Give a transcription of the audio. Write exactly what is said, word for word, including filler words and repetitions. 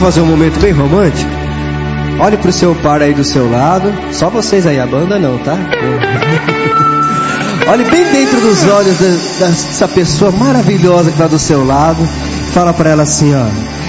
fazer um momento bem romântico? Olhe pro seu par aí do seu lado. Só vocês aí, a banda não, tá? Olhe bem dentro dos olhos dessa pessoa maravilhosa que tá do seu lado. Fala pra ela assim, ó: